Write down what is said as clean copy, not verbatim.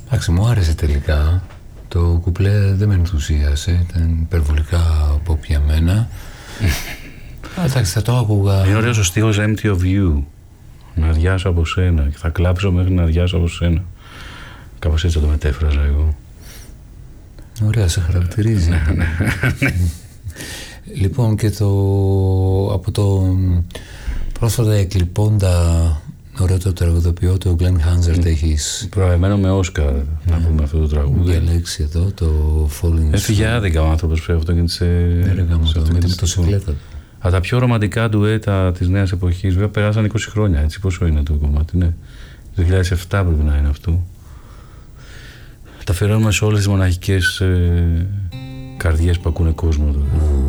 Εντάξει, μου άρεσε τελικά. Το κουπλέ δεν με ενθουσίασε. Ήταν υπερβολικά pop για μένα. Εντάξει, θα το άκουγα. Είναι ωραίος ο στίχος Empty of You. Να αδειάσω από σένα. Και θα κλάψω μέχρι να αδειάσω από σένα. Κάπως έτσι το μετέφραζα εγώ. Ωραία, σε χαρακτηρίζει. Ναι. Λοιπόν, και από το πρόσφατα εκλειπώντα ωραίο το τραγουδοποιό του Glenn Hansard έχεις προηγμένο με Όσκαρ να πούμε αυτό το τραγούδι. Διαλέξει εδώ το Falling. Έφυγε άδικα ο άνθρωπος πια με τη μοτοσυκλέτα. Από τα πιο ρομαντικά ντουέτα της νέας εποχής. Βέβαια περάσαν 20 χρόνια, έτσι. Πόσο είναι το κομμάτι, ναι. Το 2007 πρέπει να είναι αυτό. Τα αφιερώνουμε σε όλες τις μοναχικές καρδιές που ακούνε κόσμο τώρα.